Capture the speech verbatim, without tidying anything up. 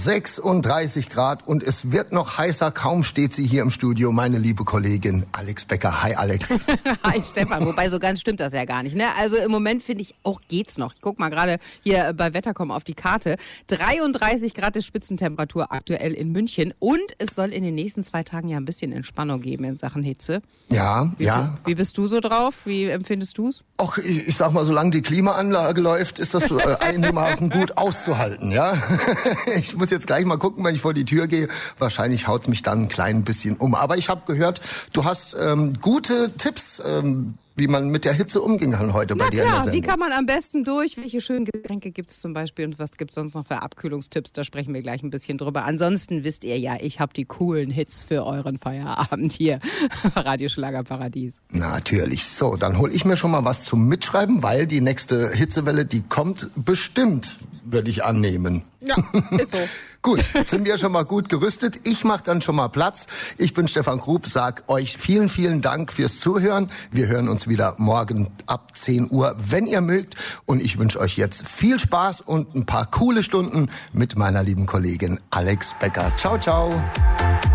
sechsunddreißig Grad und es wird noch heißer. Kaum steht sie hier im Studio, meine liebe Kollegin Alex Becker. Hi Alex. Hi Stefan, wobei so ganz stimmt das ja gar nicht. Ne? Also im Moment finde ich, auch geht's noch. Ich guck mal gerade hier bei Wettercom auf die Karte. dreiunddreißig Grad ist Spitzentemperatur aktuell in München und es soll in den nächsten zwei Tagen ja ein bisschen Entspannung geben in Sachen Hitze. Ja, wie, ja. Wie bist du so drauf? Wie empfindest du's? Och, ich, ich sag mal, solange die Klimaanlage läuft, ist das äh, einigermaßen gut auszuhalten, ja. Ich muss jetzt gleich mal gucken, wenn ich vor die Tür gehe. Wahrscheinlich haut's mich dann ein klein bisschen um. Aber ich habe gehört, du hast ähm, gute Tipps, ähm, wie man mit der Hitze umgehen kann heute bei Na dir in der klar, Sendung. wie kann man am besten durch? Welche schönen Getränke gibt es zum Beispiel und was gibt es sonst noch für Abkühlungstipps? Da sprechen wir gleich ein bisschen drüber. Ansonsten wisst ihr ja, ich habe die coolen Hits für euren Feierabend hier. Radio Schlagerparadies. Natürlich. So, dann hole ich mir schon mal was zum Mitschreiben, weil die nächste Hitzewelle, die kommt bestimmt, würde ich annehmen. Ja, ist so. Gut, jetzt sind wir schon mal gut gerüstet. Ich mache dann schon mal Platz. Ich bin Stefan Grub, sag euch vielen, vielen Dank fürs Zuhören. Wir hören uns wieder morgen ab zehn Uhr, wenn ihr mögt. Und ich wünsche euch jetzt viel Spaß und ein paar coole Stunden mit meiner lieben Kollegin Alex Becker. Ciao, ciao.